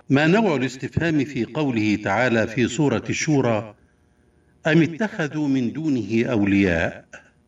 ما نوع الاستفهام في قوله تعالى في سورة الشورى: أم اتخذوا من دونه أولياء؟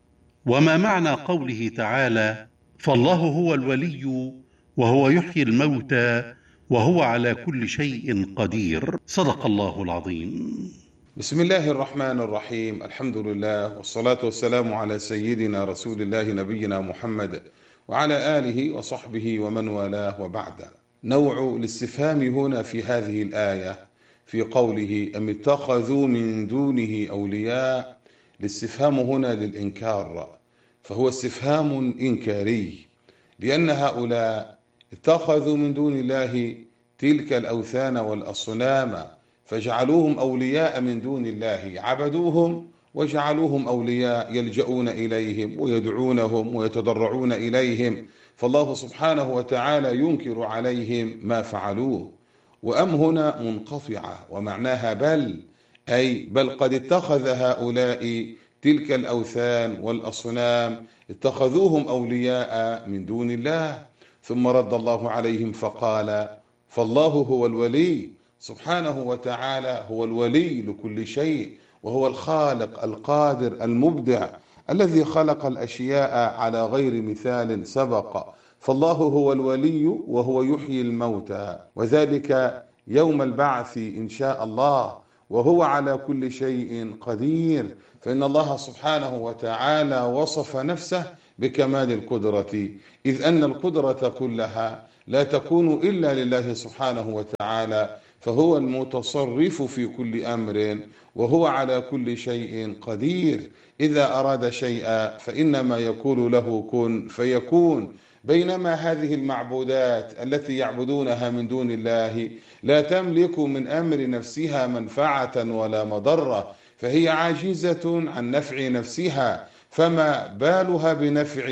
وما معنى قوله تعالى: فالله هو الولي وهو يحيي الموتى وهو على كل شيء قدير؟ صدق الله العظيم. بسم الله الرحمن الرحيم. الحمد لله والصلاة والسلام على سيدنا رسول الله نبينا محمد وعلى آله وصحبه ومن والاه، وبعد. نوع الاستفهام هنا في هذه الآية في قوله أم اتخذوا من دونه أولياء، الاستفهام هنا للإنكار، فهو استفهام إنكاري، لأن هؤلاء اتخذوا من دون الله تلك الأوثان والأصنام فجعلوهم أولياء من دون الله، عبدوهم وجعلوهم أولياء يلجؤون إليهم ويدعونهم ويتضرعون إليهم، فالله سبحانه وتعالى ينكر عليهم ما فعلوه. وأم هنا منقطعة ومعناها بل، أي بل قد اتخذ هؤلاء تلك الأوثان والأصنام اتخذوهم أولياء من دون الله، ثم رد الله عليهم فقال فالله هو الولي سبحانه وتعالى، هو الولي لكل شيء، وهو الخالق القادر المبدع الذي خلق الأشياء على غير مثال سبق. فالله هو الولي وهو يحيي الموتى، وذلك يوم البعث إن شاء الله، وهو على كل شيء قدير، فإن الله سبحانه وتعالى وصف نفسه بكمال القدرة، إذ أن القدرة كلها لا تكون إلا لله سبحانه وتعالى، فهو المتصرف في كل أمر وهو على كل شيء قدير. إذا أراد شيئا فإنما يقول له كن فيكون، بينما هذه المعبودات التي يعبدونها من دون الله لا تملك من أمر نفسها منفعة ولا مضرة، فهي عاجزة عن نفع نفسها، فما بالها بنفع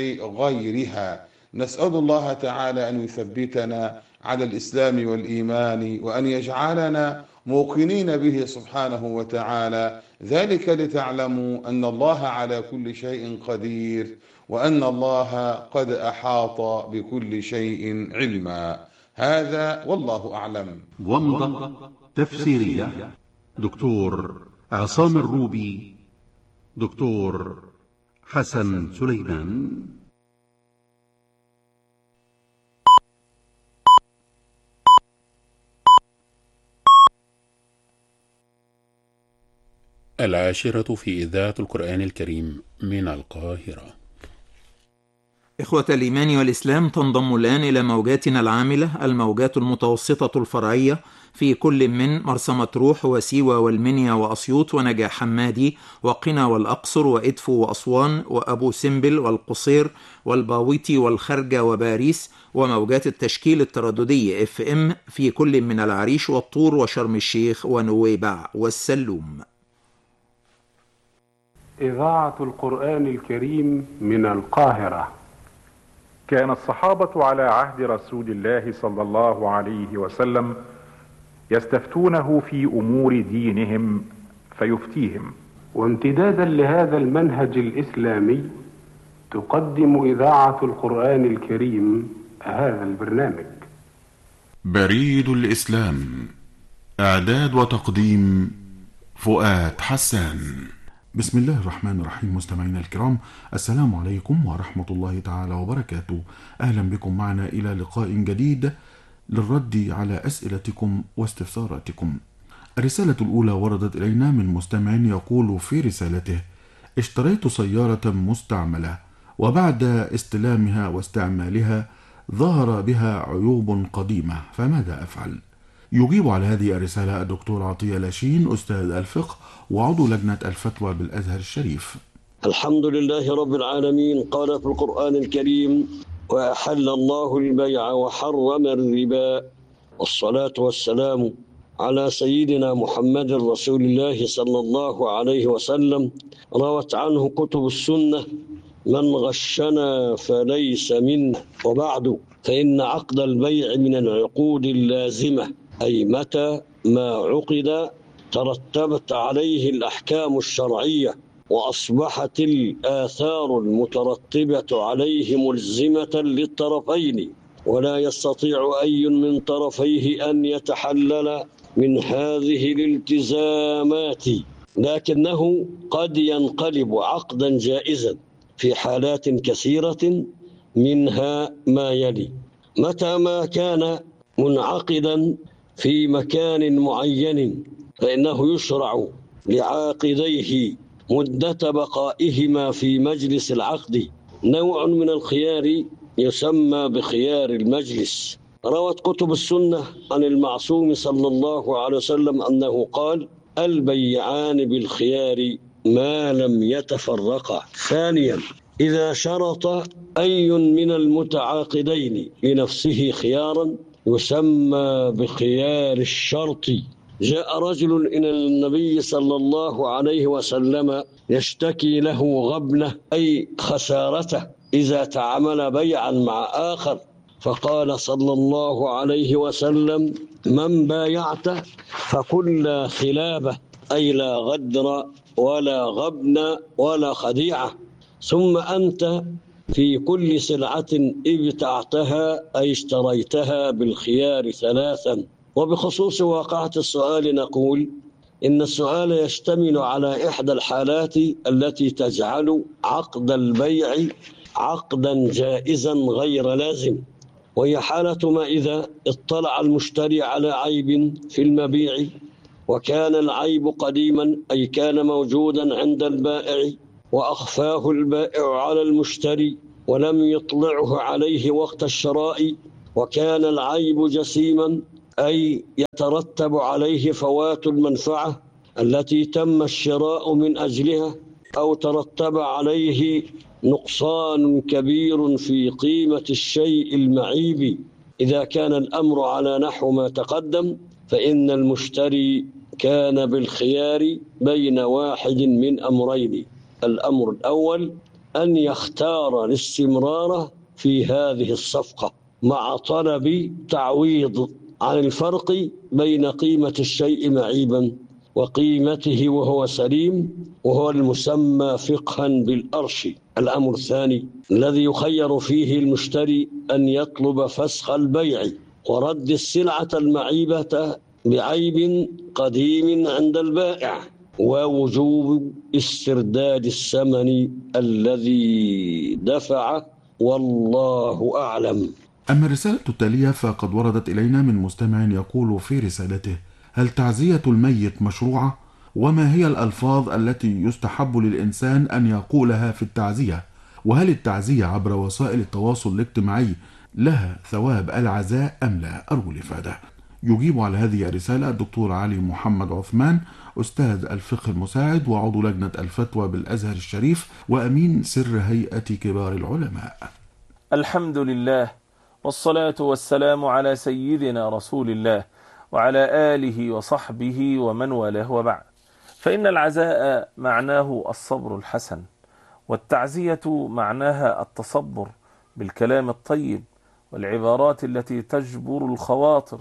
غيرها. نسأل الله تعالى أن يثبتنا على الإسلام والإيمان، وأن يجعلنا موقنين به سبحانه وتعالى، ذلك لتعلموا أن الله على كل شيء قدير، وأن الله قد أحاط بكل شيء علما. هذا والله أعلم. ومضة تفسيرية دكتور عصام الروبي، دكتور حسن سليمان. العاشرة في إذاعة القرآن الكريم من القاهرة. إخوة الإيمان والإسلام، تنضم الآن إلى موجاتنا العاملة الموجات المتوسطة الفرعية في كل من مرسى مطروح وسيوة والمنيا وأسيوط ونجع حمادي وقنا والأقصر وإدفو وأسوان وأبو سمبل والقصير والباويتي والخرجة وباريس، وموجات التشكيل الترددي FM في كل من العريش والطور وشرم الشيخ ونويبع والسلوم. إذاعة القرآن الكريم من القاهرة. كان الصحابة على عهد رسول الله صلى الله عليه وسلم يستفتونه في أمور دينهم فيفتيهم. وامتدادا لهذا المنهج الإسلامي تقدم إذاعة القرآن الكريم هذا البرنامج. بريد الإسلام، إعداد وتقديم فؤاد حسان. بسم الله الرحمن الرحيم. مستمعينا الكرام، السلام عليكم ورحمة الله تعالى وبركاته. أهلا بكم معنا إلى لقاء جديد للرد على أسئلتكم واستفساراتكم. الرسالة الأولى وردت إلينا من مستمع يقول في رسالته: اشتريت سيارة مستعملة، وبعد استلامها واستعمالها ظهر بها عيوب قديمة، فماذا أفعل؟ يجيب على هذه الرسالة الدكتور عطية لاشين، أستاذ الفقه وعضو لجنة الفتوى بالأزهر الشريف. الحمد لله رب العالمين. قال في القرآن الكريم: وأحل الله البيع وحرم الربا. والصلاة والسلام على سيدنا محمد رسول الله صلى الله عليه وسلم. روت عنه كتب السنة: من غشنا فليس منه. وبعد، فإن عقد البيع من العقود اللازمة، أي متى ما عقد ترتبت عليه الأحكام الشرعية وأصبحت الآثار المترتبة عليه ملزمة للطرفين، ولا يستطيع أي من طرفيه أن يتحلل من هذه الالتزامات، لكنه قد ينقلب عقدا جائزا في حالات كثيرة، منها ما يلي: متى ما كان منعقدا في مكان معين فإنه يشرع لعاقديه مدة بقائهما في مجلس العقد نوع من الخيار يسمى بخيار المجلس. روت كتب السنة عن المعصوم صلى الله عليه وسلم أنه قال: البيعان بالخيار ما لم يتفرقا. ثانيا، إذا شرط أي من المتعاقدين لنفسه خيارا يسمى بخيار الشرط. جاء رجل إلى النبي صلى الله عليه وسلم يشتكي له غبنه أي خسارته إذا تعامل بيعا مع آخر، فقال صلى الله عليه وسلم: من بايعت فقل لا خلابة، أي لا غدر ولا غبن ولا خديعة. ثم أنت في كل سلعة ابتعتها أي اشتريتها بالخيار ثلاثا. وبخصوص واقعة السؤال نقول إن السؤال يشتمل على إحدى الحالات التي تجعل عقد البيع عقدا جائزا غير لازم، وهي حالة ما إذا اطلع المشتري على عيب في المبيع وكان العيب قديما أي كان موجودا عند البائع وأخفاه البائع على المشتري ولم يطلعه عليه وقت الشراء، وكان العيب جسيما أي يترتب عليه فوات المنفعة التي تم الشراء من أجلها، أو ترتب عليه نقصان كبير في قيمة الشيء المعيب. إذا كان الأمر على نحو ما تقدم فإن المشتري كان بالخيار بين واحد من أمرين: الأمر الأول أن يختار الاستمرار في هذه الصفقة مع طلب تعويض عن الفرق بين قيمة الشيء معيبا وقيمته وهو سليم، وهو المسمى فقها بالأرش. الأمر الثاني الذي يخير فيه المشتري أن يطلب فسخ البيع ورد السلعة المعيبة بعيب قديم عند البائع، ووجوب استرداد الثمن الذي دفع، والله أعلم. أما الرسالة التالية فقد وردت إلينا من مستمع يقول في رسالته: هل تعزية الميت مشروعة؟ وما هي الألفاظ التي يستحب للإنسان أن يقولها في التعزية؟ وهل التعزية عبر وسائل التواصل الاجتماعي لها ثواب العزاء أم لا؟ أرجو الإفادة. يجيب على هذه الرسالة الدكتور علي محمد عثمان، أستاذ الفقه المساعد وعضو لجنة الفتوى بالأزهر الشريف وأمين سر هيئة كبار العلماء. الحمد لله، والصلاة والسلام على سيدنا رسول الله وعلى آله وصحبه ومن والاه، وبعد. فإن العزاء معناه الصبر الحسن، والتعزية معناها التصبر بالكلام الطيب والعبارات التي تجبر الخواطر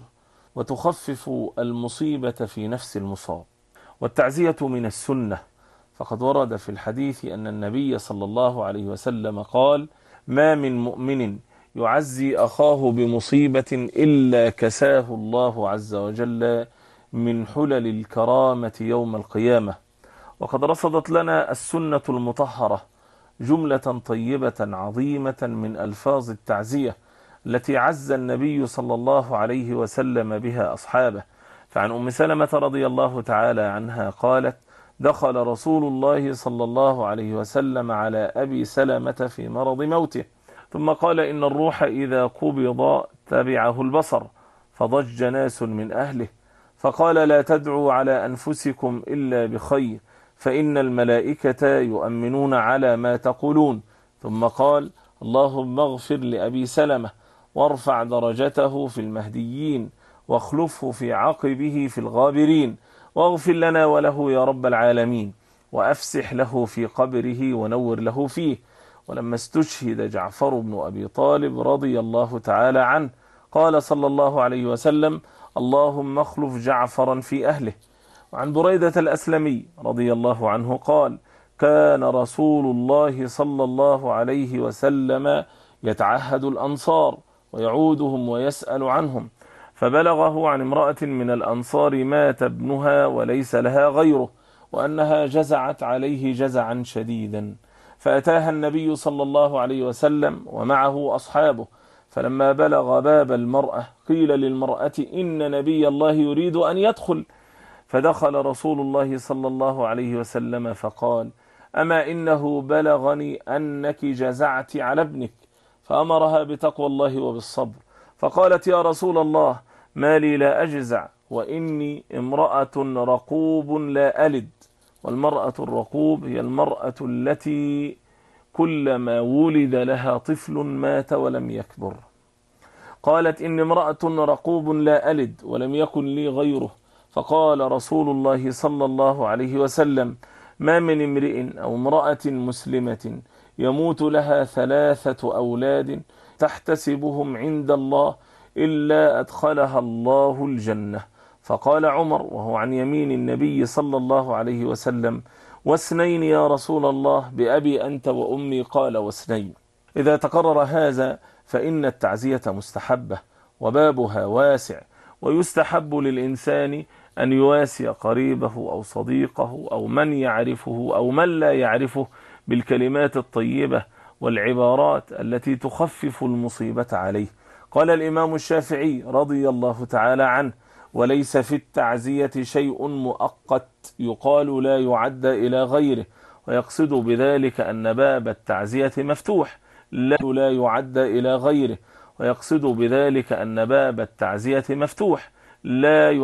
وتخفف المصيبة في نفس المصاب. والتعزية من السنة، فقد ورد في الحديث أن النبي صلى الله عليه وسلم قال: ما من مؤمن يعزي أخاه بمصيبة إلا كساه الله عز وجل من حلل الكرامة يوم القيامة. وقد رصدت لنا السنة المطهرة جملة طيبة عظيمة من ألفاظ التعزية التي عز النبي صلى الله عليه وسلم بها أصحابه. فعن أم سلمة رضي الله تعالى عنها قالت: دخل رسول الله صلى الله عليه وسلم على أبي سلمة في مرض موته، ثم قال: إن الروح إذا قبض تبعه البصر، فضج ناس من أهله، فقال: لا تدعوا على أنفسكم إلا بخير، فإن الملائكة يؤمنون على ما تقولون. ثم قال: اللهم اغفر لأبي سلمة وارفع درجته في المهديين واخلفه في عقبه في الغابرين، واغفر لنا وله يا رب العالمين، وأفسح له في قبره ونور له فيه. ولما استشهد جعفر بن أبي طالب رضي الله تعالى عنه قال صلى الله عليه وسلم: اللهم اخلف جعفرا في أهله. وعن بريدة الأسلمي رضي الله عنه قال: كان رسول الله صلى الله عليه وسلم يتعهد الأنصار ويعودهم ويسأل عنهم، فبلغه عن امرأة من الأنصار مات ابنها وليس لها غيره، وأنها جزعت عليه جزعا شديدا، فأتاها النبي صلى الله عليه وسلم ومعه أصحابه، فلما بلغ باب المرأة قيل للمرأة إن نبي الله يريد أن يدخل، فدخل رسول الله صلى الله عليه وسلم فقال: أما إنه بلغني أنك جزعت على ابنك، فأمرها بتقوى الله وبالصبر، فقالت: يا رسول الله، ما لي لا أجزع وإني امرأة رقوب لا ألد. والمرأة الرقوب هي المرأة التي كلما ولد لها طفل مات ولم يكبر. قالت: إني امرأة رقوب لا ألد ولم يكن لي غيره. فقال رسول الله صلى الله عليه وسلم: ما من امرئ أو امرأة مسلمة يموت لها 3 أولاد تحتسبهم عند الله إلا أدخلها الله الجنة. فقال عمر وهو عن يمين النبي صلى الله عليه وسلم: واثنين يا رسول الله، بأبي أنت وأمي. قال: واثنين. إذا تقرر هذا فإن التعزية مستحبة وبابها واسع، ويستحب للإنسان أن يواسي قريبه أو صديقه أو من يعرفه أو من لا يعرفه بالكلمات الطيبة والعبارات التي تخفف المصيبة عليه. قال الإمام الشافعي رضي الله تعالى عنه: وليس في التعزية شيء مؤقت يقال لا يعد إلى غيره، ويقصد بذلك أن باب التعزية مفتوح لا يعد إلى غيره، ويقصد بذلك أن باب التعزية مفتوح لا